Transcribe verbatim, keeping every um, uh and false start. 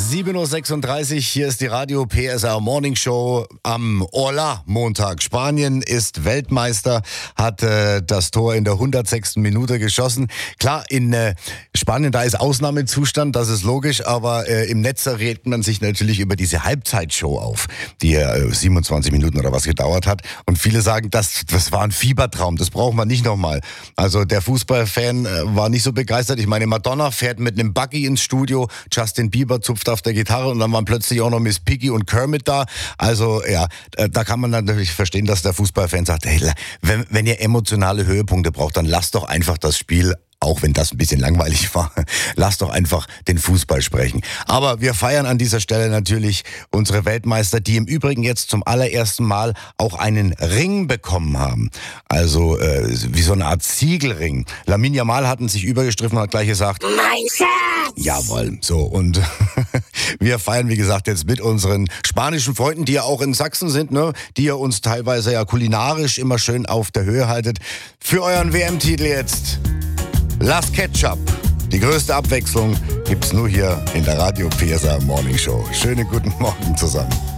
sieben Uhr sechsunddreißig, hier ist die Radio P S R Morning Show am Hola Montag. Spanien ist Weltmeister, hat äh, das Tor in der hundertsechsten Minute geschossen. Klar, in äh, Spanien, da ist Ausnahmezustand, das ist logisch, aber äh, im Netz regt man sich natürlich über diese Halbzeitshow auf, die äh, siebenundzwanzig Minuten oder was gedauert hat. Und viele sagen, das, das war ein Fiebertraum, das brauchen wir nicht nochmal. Also der Fußballfan äh, war nicht so begeistert. Ich meine, Madonna fährt mit einem Buggy ins Studio, Justin Bieber zupft auf der Gitarre und dann waren plötzlich auch noch Miss Piggy und Kermit da. Also ja, da kann man natürlich verstehen, dass der Fußballfan sagt, hey, wenn, wenn ihr emotionale Höhepunkte braucht, dann lasst doch einfach das Spiel, auch wenn das ein bisschen langweilig war, lasst doch einfach den Fußball sprechen. Aber wir feiern an dieser Stelle natürlich unsere Weltmeister, die im Übrigen jetzt zum allerersten Mal auch einen Ring bekommen haben. Also äh, wie so eine Art Siegelring. Lamine Yamal hatten sich übergestriffen und hat gleich gesagt, mein Schatz! Jawohl, so und wir feiern, wie gesagt, jetzt mit unseren spanischen Freunden, die ja auch in Sachsen sind, ne, die ihr uns teilweise ja kulinarisch immer schön auf der Höhe haltet. Für euren W M-Titel jetzt Las Ketchup. Die größte Abwechslung gibt's nur hier in der Radio P S R Morning Show. Schönen guten Morgen zusammen.